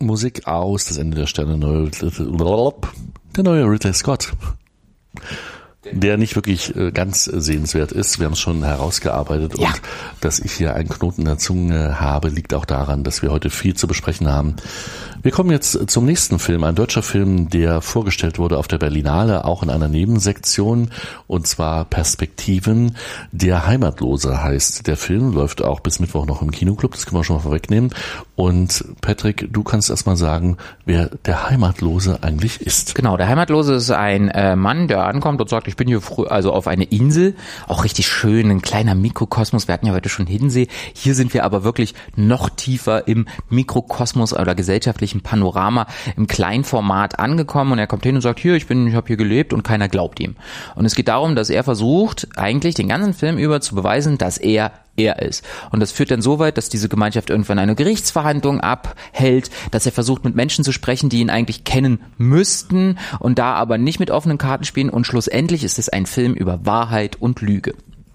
Musik aus Das Ende der Sterne, der neue Ridley Scott, der nicht wirklich ganz sehenswert ist. Wir haben es schon herausgearbeitet und dass ich hier einen Knoten in der Zunge habe, liegt auch daran, dass wir heute viel zu besprechen haben. Wir kommen jetzt zum nächsten Film, ein deutscher Film, der vorgestellt wurde auf der Berlinale, auch in einer Nebensektion, und zwar Perspektiven. Der Heimatlose heißt der Film, läuft auch bis Mittwoch noch im Kinoclub, das können wir schon mal vorwegnehmen. Und Patrick, du kannst erst mal sagen, wer der Heimatlose eigentlich ist. Genau, der Heimatlose ist ein Mann, der ankommt und sagt, ich bin hier also auf eine Insel, auch richtig schön, ein kleiner Mikrokosmos, wir hatten ja heute schon Hiddensee, hier sind wir aber wirklich noch tiefer im Mikrokosmos oder gesellschaftlichen Panorama im Kleinformat angekommen, und er kommt hin und sagt, ich habe hier gelebt, und keiner glaubt ihm. Und es geht darum, dass er versucht, eigentlich den ganzen Film über zu beweisen, dass er ist. Und das führt dann so weit, dass diese Gemeinschaft irgendwann eine Gerichtsverhandlung abhält, dass er versucht, mit Menschen zu sprechen, die ihn eigentlich kennen müssten und da aber nicht mit offenen Karten spielen, und schlussendlich ist es ein Film über Wahrheit und Lüge.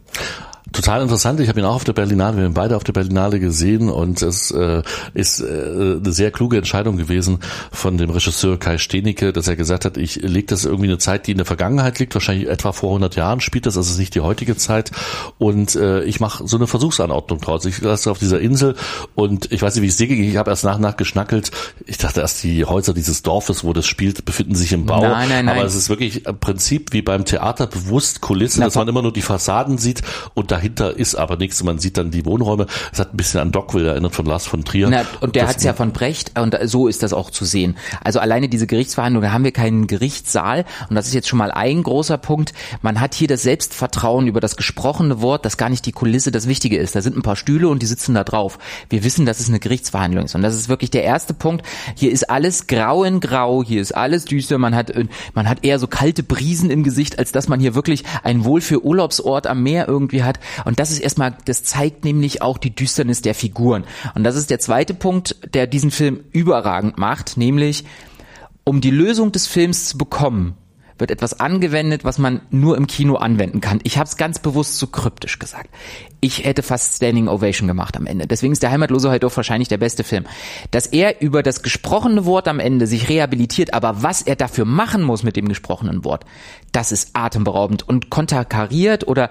Total interessant. Ich habe ihn auch auf der Berlinale, wir haben beide auf der Berlinale gesehen, und es ist eine sehr kluge Entscheidung gewesen von dem Regisseur Kai Stenicke, dass er gesagt hat, ich lege das irgendwie eine Zeit, die in der Vergangenheit liegt, wahrscheinlich etwa vor 100 Jahren spielt das, also es ist nicht die heutige Zeit, und ich mache so eine Versuchsanordnung draus. Ich lasse auf dieser Insel, und ich weiß nicht, wie es dir ging, ich habe erst nach geschnackelt. Ich dachte erst, die Häuser dieses Dorfes, wo das spielt, befinden sich im Bau. Nein. Aber es ist wirklich im Prinzip wie beim Theater bewusst Kulisse, dass man immer nur die Fassaden sieht, und dahinter ist aber nichts. Man sieht dann die Wohnräume. Es hat ein bisschen an Dogville erinnert von Lars von Trier. Und der hat es ja von Brecht, und so ist das auch zu sehen. Also alleine diese Gerichtsverhandlung, da haben wir keinen Gerichtssaal, und das ist jetzt schon mal ein großer Punkt. Man hat hier das Selbstvertrauen über das gesprochene Wort, dass gar nicht die Kulisse das Wichtige ist. Da sind ein paar Stühle und die sitzen da drauf. Wir wissen, dass es eine Gerichtsverhandlung ist, und das ist wirklich der erste Punkt. Hier ist alles grau in grau, hier ist alles düster. Man hat eher so kalte Brisen im Gesicht, als dass man hier wirklich einen Wohlfühl-Urlaubsort am Meer irgendwie hat. Und das ist erstmal, das zeigt nämlich auch die Düsternis der Figuren. Und das ist der zweite Punkt, der diesen Film überragend macht, nämlich, um die Lösung des Films zu bekommen, wird etwas angewendet, was man nur im Kino anwenden kann. Ich habe es ganz bewusst so kryptisch gesagt. Ich hätte fast Standing Ovation gemacht am Ende. Deswegen ist der Heimatlose halt auch wahrscheinlich der beste Film. Dass er über das gesprochene Wort am Ende sich rehabilitiert, aber was er dafür machen muss mit dem gesprochenen Wort, das ist atemberaubend und konterkariert oder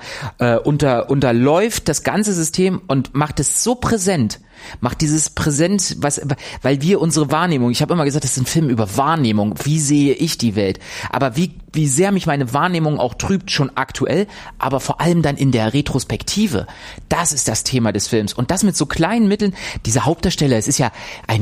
unterläuft das ganze System und macht es so präsent. Macht dieses Präsent, weil wir unsere Wahrnehmung, ich habe immer gesagt, das ist ein Film über Wahrnehmung, wie sehe ich die Welt, aber wie sehr mich meine Wahrnehmung auch trübt, schon aktuell, aber vor allem dann in der Retrospektive. Das ist das Thema des Films, und das mit so kleinen Mitteln. Dieser Hauptdarsteller, es ist ja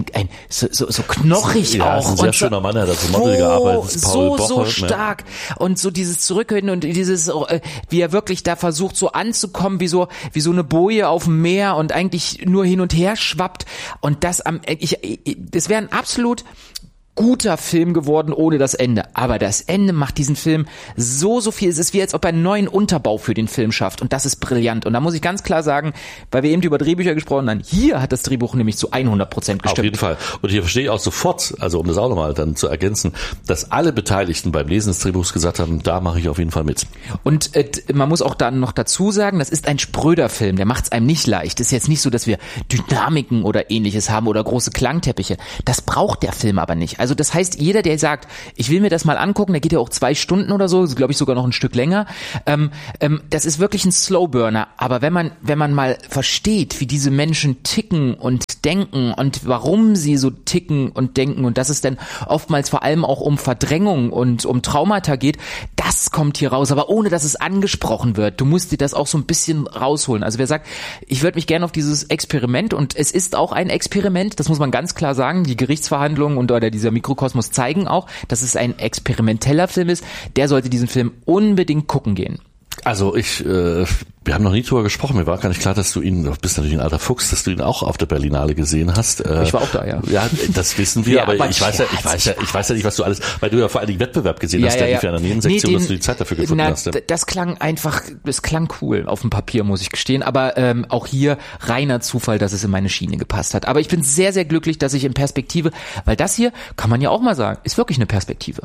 so knochig ja, auch. Ist ein sehr schöner Mann, er hat als Model gearbeitet. Paul Boche, so stark, und so dieses Zurückhalten und dieses, wie er wirklich da versucht so anzukommen, wie so eine Boje auf dem Meer und eigentlich nur hin und her schwappt, und das wäre ein absolut guter Film geworden ohne das Ende. Aber das Ende macht diesen Film so viel. Es ist wie, als ob er einen neuen Unterbau für den Film schafft. Und das ist brillant. Und da muss ich ganz klar sagen, weil wir eben über Drehbücher gesprochen haben, hier hat das Drehbuch nämlich zu 100% gestimmt. Auf jeden Fall. Und hier verstehe ich auch sofort, also um das auch nochmal dann zu ergänzen, dass alle Beteiligten beim Lesen des Drehbuchs gesagt haben, da mache ich auf jeden Fall mit. Und man muss auch dann noch dazu sagen, das ist ein spröder Film. Der macht es einem nicht leicht. Es ist jetzt nicht so, dass wir Dynamiken oder ähnliches haben oder große Klangteppiche. Das braucht der Film aber nicht. Also das heißt, jeder, der sagt, ich will mir das mal angucken, der geht ja auch 2 Stunden oder so, glaube ich sogar noch ein Stück länger. Das ist wirklich ein Slowburner. Aber wenn man mal versteht, wie diese Menschen ticken und denken und warum sie so ticken und denken, und dass es dann oftmals vor allem auch um Verdrängung und um Traumata geht, das kommt hier raus, aber ohne, dass es angesprochen wird. Du musst dir das auch so ein bisschen rausholen. Also wer sagt, ich würde mich gerne auf dieses Experiment, und es ist auch ein Experiment, das muss man ganz klar sagen, die Gerichtsverhandlungen oder dieser Mikrokosmos zeigen auch, dass es ein experimenteller Film ist, der sollte diesen Film unbedingt gucken gehen. Also wir haben noch nie drüber gesprochen, mir war gar nicht klar, dass du bist natürlich ein alter Fuchs, dass du ihn auch auf der Berlinale gesehen hast. Ich war auch da, ja. Ja, das wissen wir, aber ich weiß ja nicht, was du alles, weil du ja vor allen Dingen Wettbewerb gesehen hast, der lief ja in der Nebensektion, dass du die Zeit dafür gefunden hast. Ja. Das klang cool auf dem Papier, muss ich gestehen, aber auch hier reiner Zufall, dass es in meine Schiene gepasst hat. Aber ich bin sehr, sehr glücklich, dass ich in Perspektive, weil das hier, kann man ja auch mal sagen, ist wirklich eine Perspektive.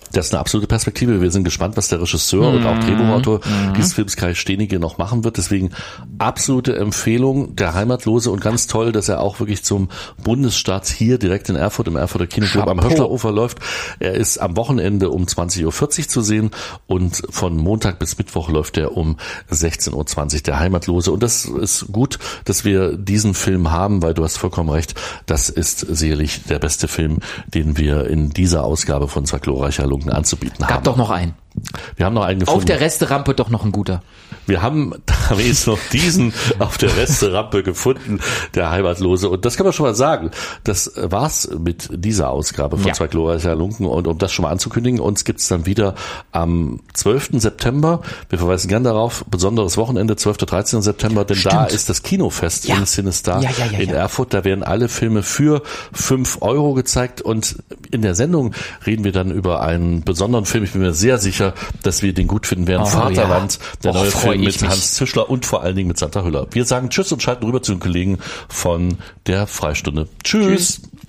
Das ist eine absolute Perspektive. Wir sind gespannt, was der Regisseur und auch Drehbuchautor dieses Films Kai Steenige noch machen wird. Deswegen absolute Empfehlung, der Heimatlose, und ganz toll, dass er auch wirklich zum Bundesstart hier direkt in Erfurt, im Erfurter Kinoclub am Höschlerufer läuft. Er ist am Wochenende um 20.40 Uhr zu sehen und von Montag bis Mittwoch läuft er um 16.20 Uhr, der Heimatlose. Und das ist gut, dass wir diesen Film haben, weil du hast vollkommen recht, das ist sicherlich der beste Film, den wir in dieser Ausgabe von Zwei glorreiche Halunken anzubieten haben. Gab doch noch einen. Wir haben noch einen gefunden. Auf der Resterampe doch noch ein guter. Wir haben jetzt noch diesen auf der Resterampe gefunden, der Heimatlose. Und das kann man schon mal sagen. Das war's mit dieser Ausgabe von Zwei glorreiche Halunken. Und um das schon mal anzukündigen, uns gibt's dann wieder am 12. September. Wir verweisen gern darauf, besonderes Wochenende, 12. 13. September, denn da ist das Kinofest in Cinestar in Erfurt. Da werden alle Filme für 5 € gezeigt. Und in der Sendung reden wir dann über einen besonderen Film. Ich bin mir sehr sicher, dass wir den gut finden werden. Vaterland, der neue Film mit Hans Zischler und vor allen Dingen mit Sandra Hüller. Wir sagen Tschüss und schalten rüber zu den Kollegen von der Freistunde. Tschüss.